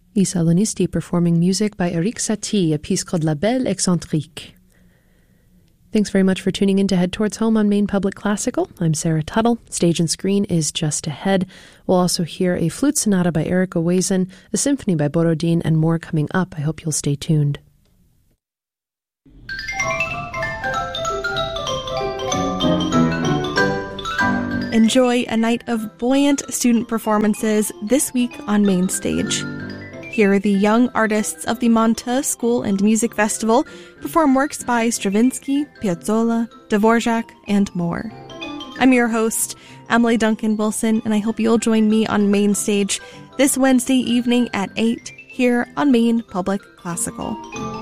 I Salonisti performing music by Erik Satie, a piece called La Belle Excentrique. Thanks very much for tuning in to Head Towards Home on Maine Public Classical. I'm Sarah Tuttle. Stage and Screen is just ahead. We'll also hear a flute sonata by Eric Owazen, a symphony by Borodin, and more coming up. I hope you'll stay tuned. Enjoy a night of buoyant student performances this week on Main Stage. Here are the young artists of the Monta School and Music Festival perform works by Stravinsky, Piazzolla, Dvorak, and more. I'm your host, Emily Duncan Wilson, and I hope you'll join me on Main Stage this Wednesday evening at 8 here on Maine Public Classical.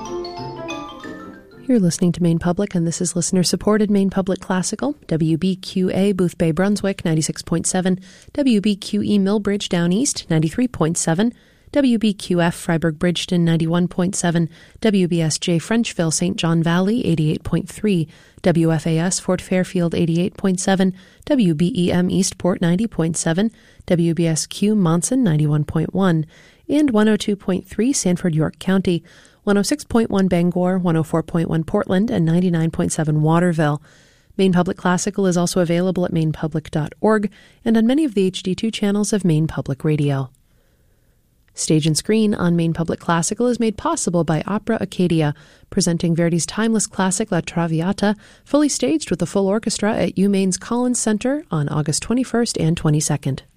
You're listening to Maine Public, and this is listener-supported Maine Public Classical, WBQA Boothbay Brunswick, 96.7, WBQE Millbridge Down East, 93.7, WBQF Freiburg Bridgeton 91.7, WBSJ Frenchville St. John Valley 88.3, WFAS Fort Fairfield 88.7, WBEM Eastport 90.7, WBSQ Monson 91.1, and 102.3 Sanford York County, 106.1 Bangor, 104.1 Portland, and 99.7 Waterville. Maine Public Classical is also available at mainepublic.org and on many of the HD2 channels of Maine Public Radio. Stage and Screen on Maine Public Classical is made possible by Opera Acadia, presenting Verdi's timeless classic La Traviata, fully staged with a full orchestra at UMaine's Collins Center on August 21st and 22nd.